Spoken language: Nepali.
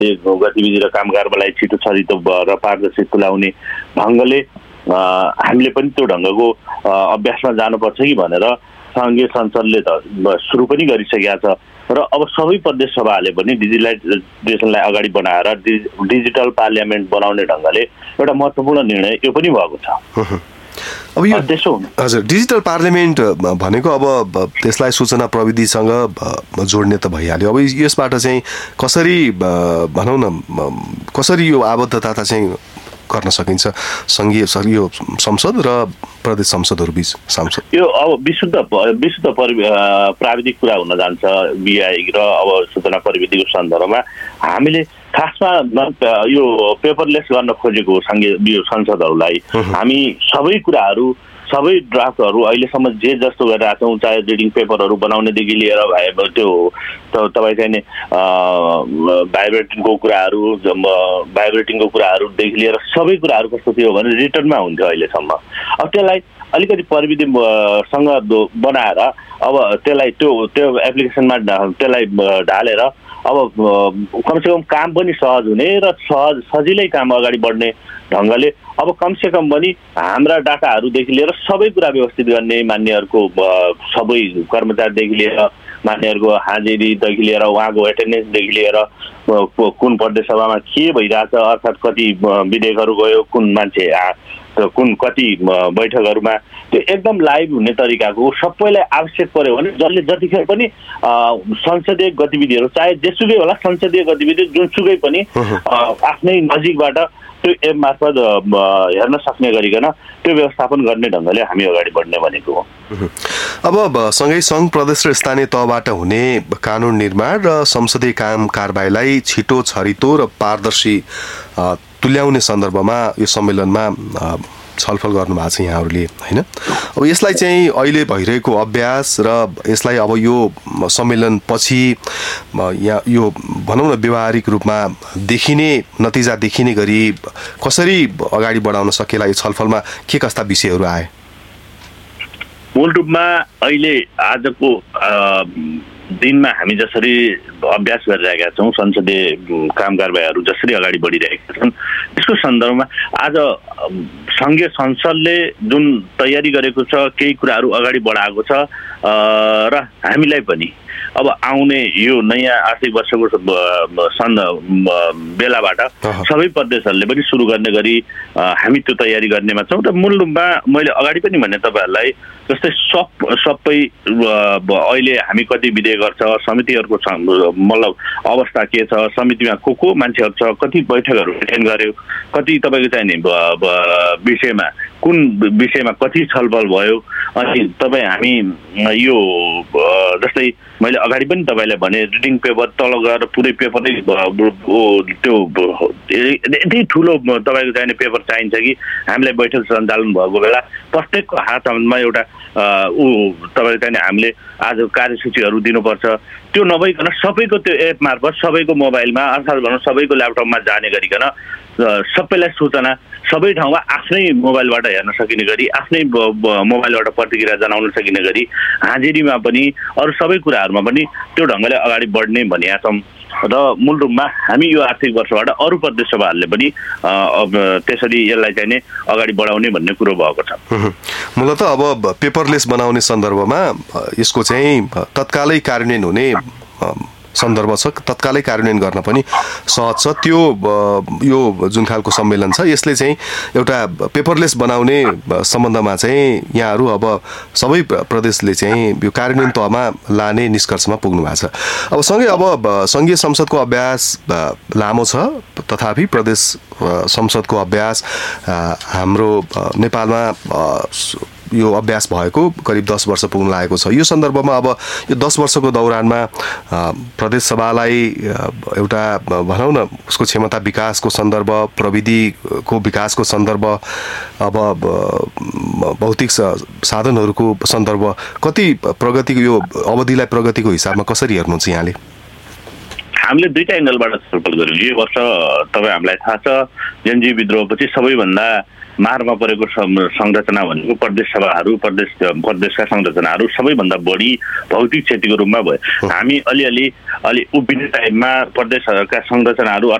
गतिविधि र कामकाजलाई छिटो छरितो र पारदर्शी तुल्याउने ढङ्गले हामीले पनि त्यो ढङ्गको अभ्यासमा जानुपर्छ कि भनेर सङ्घीय संसदले त सुरु पनि गरिसकेका छ र अब सबै प्रदेश सभाले पनि डिजिटलाइजेसनलाई अगाडि बनाएर डिजिटल पार्लियामेन्ट बनाउने ढङ्गले एउटा महत्त्वपूर्ण निर्णय यो पनि भएको छ। अब यो हजुर डिजिटल पार्लियामेन्ट भनेको अब त्यसलाई सूचना प्रविधिसँग जोड्ने त भइहाल्यो। अब यसबाट चाहिँ कसरी भनौँ न कसरी यो आबद्धता चाहिँ गर्न सकिन्छ सङ्घीय यो संसद र प्रदेश संसदहरू बीच सांसद यो अब विशुद्ध प्राविधिक कुरा हुन जान्छ बिआई र अब सूचना प्रविधिको सन्दर्भमा हामीले खासमा यो पेपरलेस गर्न खोजेको सङ्घीय संसदहरूलाई हामी सबै ड्राफ्टहरू अहिलेसम्म जे जस्तो गरिरहेका छौँ चाहे रिडिङ पेपरहरू बनाउनेदेखि लिएर त्यो तपाईँ चाहिँ भाइब्रेटिङको कुराहरूदेखि लिएर सबै कुराहरू कस्तो थियो भने रिटर्नमा हुन्थ्यो अहिलेसम्म। अब त्यसलाई अलिकति प्रविधिसँग बनाएर अब त्यसलाई त्यो एप्लिकेसनमा त्यसलाई ढालेर अब कमसेकम काम पनि सहज हुने र सजिलै काम अगाडि बढ्ने ढङ्गले अब कमसेकम पनि हाम्रा डाटाहरूदेखि लिएर सबै कुरा व्यवस्थित गर्ने मान्यहरूको सबै कर्मचारीदेखि लिएर मान्यहरूको हाजिरीदेखि लिएर उहाँको एटेन्डेन्सदेखि लिएर कुन प्रदेश सभामा के भइरहेछ अर्थात् कति विधेयकहरू गयो कुन मान्छे कुन कति बैठकहरूमा त्यो एकदम लाइभ हुने तरिकाको सबैलाई आवश्यक पर्यो भने जसले जतिखेर पनि संसदीय गतिविधिहरू चाहे जेसुकै होला संसदीय गतिविधि जुनसुकै पनि आफ्नै नजिकबाट त्यो एप मार्फत हेर्न सक्ने गरिकन त्यो व्यवस्थापन गर्ने ढङ्गले हामी अगाडि बढ्ने भनेको हो। अब सँगै सङ्घ प्रदेश र स्थानीय तहबाट हुने कानुन निर्माण र संसदीय काम कारबाहीलाई छिटो छरितो र पारदर्शी तुल्याउने सन्दर्भमा यो सम्मेलनमा छलफल गर्नुभएको छ यहाँहरूले होइन। अब यसलाई चाहिँ अहिले भइरहेको अभ्यास र यसलाई अब यो सम्मेलन पछि यहाँ यो भनौँ न व्यावहारिक रूपमा नतिजा देखिने गरी कसरी अगाडि बढाउन सकेला यो छलफलमा के कस्ता विषयहरू आए? मूल रूपमा अहिले आजको दिनमा हामी जसरी अभ्यास गरिरहेका छौँ संसदीय काम कारबाहीहरू जसरी अगाडि बढिरहेका छन् त्यसको सन्दर्भमा आज सङ्घीय संसदले जुन तयारी गरेको छ केही कुराहरू अगाडि बढाएको छ र हामीलाई पनि अब आउने यो नयाँ आर्थिक वर्षको बेलाबाट सबै प्रदेशहरूले पनि सुरु गर्ने गरी हामी त्यो तयारी गर्नेमा छौँ। र मूल रूपमा मैले अगाडि पनि भने तपाईँहरूलाई जस्तै सबै अहिले हामी कति विधेयक गर्छ समितिहरूको मतलब अवस्था के छ समितिमा को मान्छेहरू छ कति बैठकहरू एटेन्ड गर्यो कति तपाईँको चाहिने विषयमा कुन विषयमा कति छलफल भयो अनि तपाईँ हामी यो जस्तै मैले अगाडि पनि तपाईँलाई भने रिडिङ पेपर तल गएर पुरै पेपरै त्यो यति ठुलो तपाईँको चाहिने पेपर चाहिन्छ कि हामीलाई बैठक सञ्चालन भएको बेला प्रत्येकको हातमा एउटा तपाईँको चाहिने हामीले आज कार्यसूचीहरू दिनुपर्छ त्यो नभइकन सबैको त्यो एप मार्फत सबैको मोबाइलमा अर्थात् भनौँ सबैको ल्यापटपमा जाने गरिकन सबैलाई सूचना सबै ठाउँमा आफ्नै मोबाइलबाट हेर्न सकिने गरी आफ्नै मोबाइलबाट प्रतिक्रिया जनाउन सकिने गरी हाजिरीमा पनि अरू सबै कुराहरूमा पनि त्यो ढङ्गले अगाडि बढ्ने भनिएका छौँ। र मूल रूपमा हामी यो आर्थिक वर्षबाट अरू प्रदेश सभाहरूले पनि त्यसरी यसलाई चाहिँ अगाडि बढाउने भन्ने कुरो भएको छ। मूलतः अब पेपरलेस बनाउने सन्दर्भमा यसको चाहिँ तत्कालै कार्यान्वयन हुने सन्दर्भ छ तत्कालै कार्यान्वयन गर्न पनि सहज छ। त्यो यो जुन खालको सम्मेलन छ यसले चाहिँ एउटा पेपरलेस बनाउने सम्बन्धमा चाहिँ यहाँहरू अब सबै प्रदेशले चाहिँ यो कार्यान्वयन तहमा लाने निष्कर्षमा पुग्नु भएको छ। अब सँगै अब सङ्घीय संसदको अभ्यास लामो छ तथापि प्रदेश संसदको अभ्यास हाम्रो नेपालमा यो अभ्यास भएको करिब 10 वर्ष पुग्न लागेको छ। यो सन्दर्भमा अब यो 10 वर्षको दौरानमा प्रदेश सभालाई एउटा भनौँ न उसको क्षमता विकासको सन्दर्भ प्रविधिको विकासको सन्दर्भ अब भौतिक साधनहरूको सन्दर्भ कति प्रगतिको यो अवधिलाई प्रगतिको हिसाबमा कसरी हेर्नुहुन्छ यहाँले? हामीले दुईटा एङ्गलबाट छलफल गर्यौँ। यो वर्ष तपाईँ हामीलाई थाहा छ जेएनजी विद्रोहपछि सबैभन्दा मारमा परेको संरचना भनेको प्रदेश सभाहरू, प्रदेशका संरचनाहरू सबैभन्दा बढी भौतिक क्षतिको रूपमा भयो। हामी अलि उभिने टाइममा प्रदेशहरूका संरचनाहरू